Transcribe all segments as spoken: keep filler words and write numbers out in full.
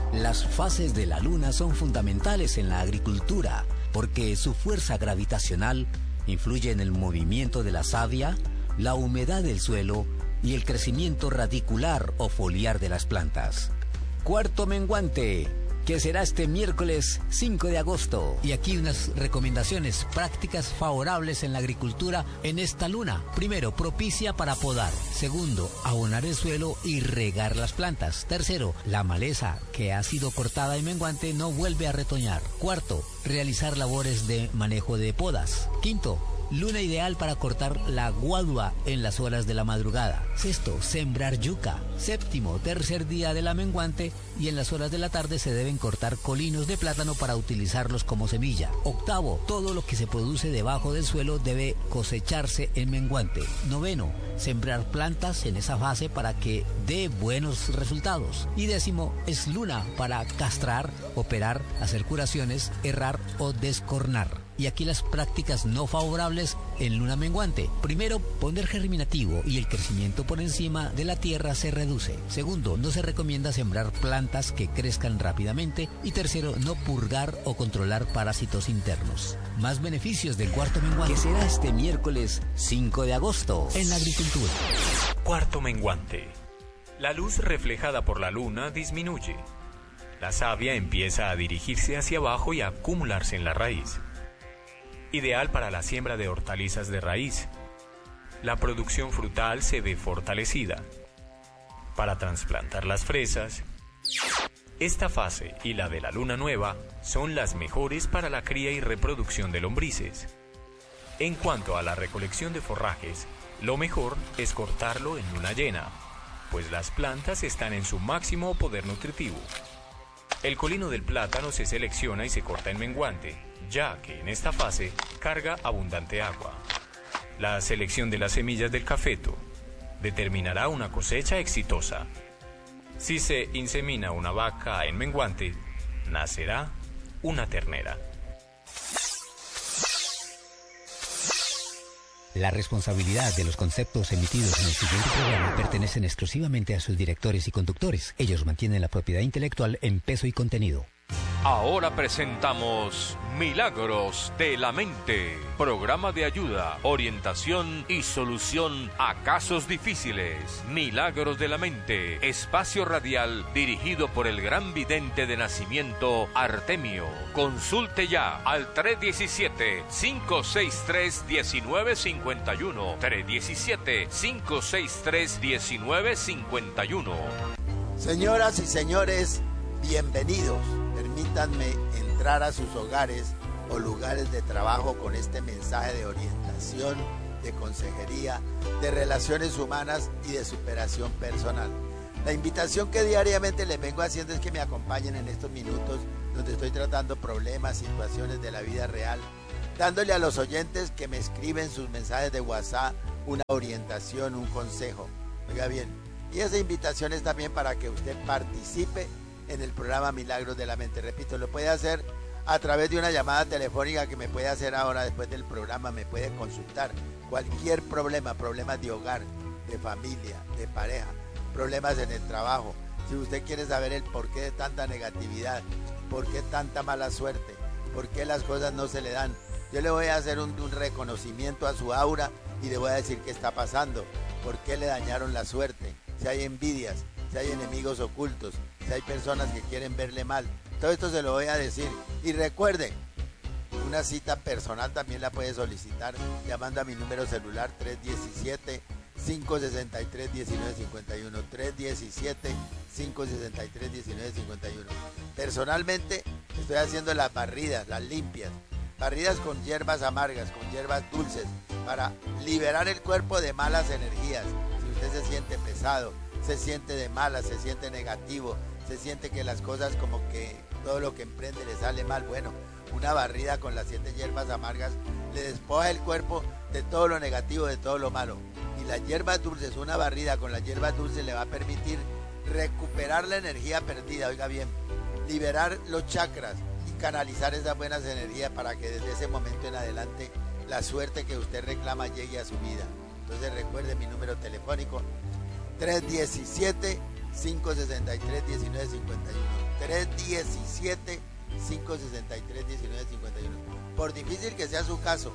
Las fases de la luna son fundamentales en la agricultura porque su fuerza gravitacional influye en el movimiento de la savia, la humedad del suelo y el crecimiento radicular o foliar de las plantas. Cuarto menguante, que será este miércoles cinco de agosto. Y aquí unas recomendaciones prácticas favorables en la agricultura en esta luna. Primero, propicia para podar. Segundo, abonar el suelo y regar las plantas. Tercero, la maleza que ha sido cortada en menguante no vuelve a retoñar. Cuarto, realizar labores de manejo de podas. Quinto, luna ideal para cortar la guadua en las horas de la madrugada. Sexto, sembrar yuca. Séptimo, tercer día de la menguante y en las horas de la tarde se deben cortar colinos de plátano para utilizarlos como semilla. Octavo, todo lo que se produce debajo del suelo debe cosecharse en menguante. Noveno, sembrar plantas en esa fase para que dé buenos resultados. Y décimo, es luna para castrar, operar, hacer curaciones, errar o descornar. Y aquí las prácticas no favorables en luna menguante. Primero, poner germinativo y el crecimiento por encima de la tierra se reduce. Segundo, no se recomienda sembrar plantas que crezcan rápidamente. Y tercero, no purgar o controlar parásitos internos. Más beneficios del cuarto menguante, que será este miércoles cinco de agosto en la agricultura. Cuarto menguante. La luz reflejada por la luna disminuye. La savia empieza a dirigirse hacia abajo y a acumularse en la raíz. Ideal para la siembra de hortalizas de raíz. La producción frutal se ve fortalecida. Para trasplantar las fresas. Esta fase y la de la luna nueva son las mejores para la cría y reproducción de lombrices. En cuanto a la recolección de forrajes, lo mejor es cortarlo en luna llena, pues las plantas están en su máximo poder nutritivo. El colino del plátano se selecciona y se corta en menguante, ya que en esta fase carga abundante agua. La selección de las semillas del cafeto determinará una cosecha exitosa. Si se insemina una vaca en menguante, nacerá una ternera. La responsabilidad de los conceptos emitidos en el siguiente programa pertenecen exclusivamente a sus directores y conductores. Ellos mantienen la propiedad intelectual en peso y contenido. Ahora presentamos Milagros de la Mente, programa de ayuda, orientación y solución a casos difíciles. Milagros de la Mente, espacio radial dirigido por el gran vidente de nacimiento Artemio. Consulte ya al tres uno siete, cinco seis tres, uno nueve cinco uno, tres uno siete, cinco seis tres, uno nueve cinco uno. Señoras y señores, bienvenidos. Permítanme entrar a sus hogares o lugares de trabajo con este mensaje de orientación, de consejería, de relaciones humanas y de superación personal. La invitación que diariamente les vengo haciendo es que me acompañen en estos minutos donde estoy tratando problemas, situaciones de la vida real, dándole a los oyentes que me escriben sus mensajes de WhatsApp una orientación, un consejo. Oiga bien, y esa invitación es también para que usted participe en el programa Milagros de la Mente. Repito, lo puede hacer a través de una llamada telefónica que me puede hacer ahora después del programa, me puede consultar cualquier problema, problemas de hogar, de familia, de pareja, problemas en el trabajo. Si usted quiere saber el porqué de tanta negatividad, por qué tanta mala suerte, por qué las cosas no se le dan, yo le voy a hacer un, un reconocimiento a su aura y le voy a decir qué está pasando, por qué le dañaron la suerte, si hay envidias, si hay enemigos ocultos, si hay personas que quieren verle mal. Todo esto se lo voy a decir. Y recuerde, una cita personal también la puede solicitar llamando a mi número celular tres uno siete, cinco seis tres, uno nueve cinco uno, tres uno siete, cinco seis tres, uno nueve cinco uno. Personalmente estoy haciendo las barridas, las limpias, barridas con hierbas amargas, con hierbas dulces, para liberar el cuerpo de malas energías. Si usted se siente pesado, se siente de malas, se siente negativo, se siente que las cosas como que todo lo que emprende le sale mal, bueno, una barrida con las siete hierbas amargas le despoja el cuerpo de todo lo negativo, de todo lo malo. Y las hierbas dulces, una barrida con las hierbas dulces le va a permitir recuperar la energía perdida, oiga bien, liberar los chakras y canalizar esas buenas energías para que desde ese momento en adelante la suerte que usted reclama llegue a su vida. Entonces recuerde mi número telefónico tres uno siete, cinco seis tres, uno nueve cinco uno. tres uno siete, cinco seis tres, uno nueve cinco uno. Por difícil que sea su caso,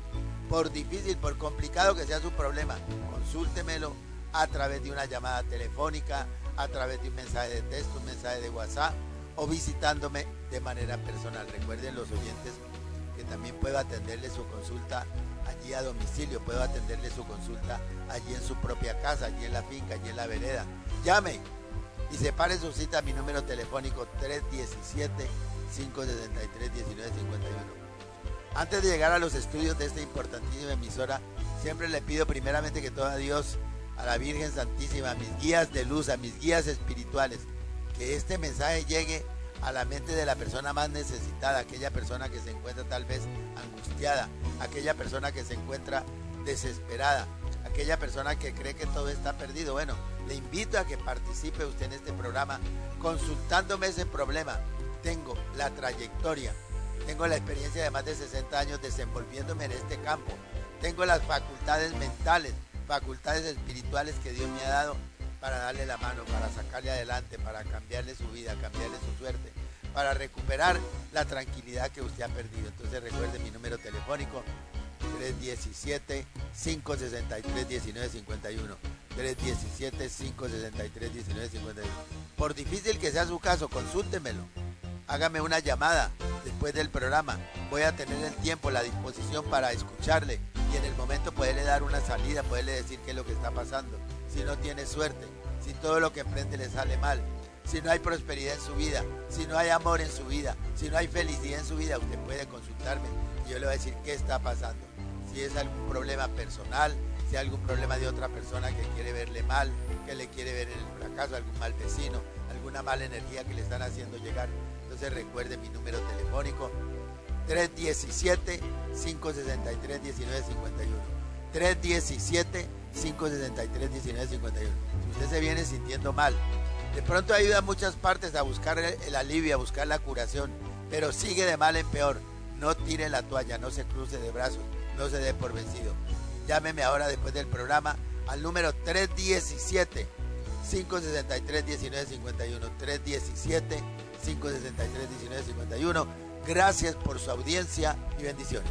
por difícil, por complicado que sea su problema, consúltemelo a través de una llamada telefónica, a través de un mensaje de texto, un mensaje de WhatsApp o visitándome de manera personal. Recuerden los oyentes que también puedo atenderle su consulta allí a domicilio, puedo atenderle su consulta allí en su propia casa, allí en la finca, allí en la vereda. Llame y separe su cita a mi número telefónico tres uno siete, cinco seis tres, uno nueve cinco uno. Antes de llegar a los estudios de esta importantísima emisora, siempre le pido primeramente que todo a Dios, a la Virgen Santísima, a mis guías de luz, a mis guías espirituales, que este mensaje llegue a la mente de la persona más necesitada, aquella persona que se encuentra tal vez angustiada, aquella persona que se encuentra desesperada, aquella persona que cree que todo está perdido. Bueno, le invito a que participe usted en este programa consultándome ese problema. Tengo la trayectoria, tengo la experiencia de más de sesenta años desenvolviéndome en este campo, tengo las facultades mentales, facultades espirituales que Dios me ha dado para darle la mano, para sacarle adelante, para cambiarle su vida, cambiarle su suerte, para recuperar la tranquilidad que usted ha perdido. Entonces recuerde mi número telefónico tres uno siete, cinco seis tres, uno nueve cinco uno, tres uno siete, cinco seis tres, uno nueve cinco uno. Por difícil que sea su caso, consúltemelo, hágame una llamada después del programa, voy a tener el tiempo, la disposición para escucharle y en el momento poderle dar una salida, poderle decir qué es lo que está pasando. Si no tiene suerte, si todo lo que emprende le sale mal, si no hay prosperidad en su vida, si no hay amor en su vida, si no hay felicidad en su vida, usted puede consultarme y yo le voy a decir qué está pasando. Si es algún problema personal, si hay algún problema de otra persona que quiere verle mal, que le quiere ver en el fracaso, algún mal vecino, alguna mala energía que le están haciendo llegar. Entonces recuerde mi número telefónico tres uno siete, cinco seis tres, uno nueve cinco uno. tres uno siete, cinco seis tres, uno nueve cinco uno. Si usted se viene sintiendo mal, de pronto ayuda a muchas partes a buscar el, el alivio, a buscar la curación, pero sigue de mal en peor. No tire la toalla, no se cruce de brazos, no se dé por vencido. Llámeme ahora después del programa al número tres uno siete, cinco seis tres, uno nueve cinco uno. tres uno siete, cinco seis tres, uno nueve cinco uno. Gracias por su audiencia y bendiciones.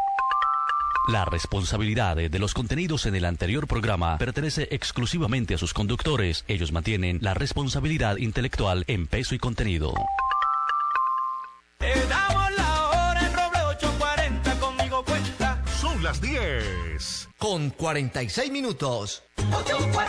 La responsabilidad de los contenidos en el anterior programa pertenece exclusivamente a sus conductores. Ellos mantienen la responsabilidad intelectual en peso y contenido. Te damos la hora en Roble ocho cuarenta, conmigo cuenta. Son las diez. Con cuarenta y seis minutos. ocho cuarenta.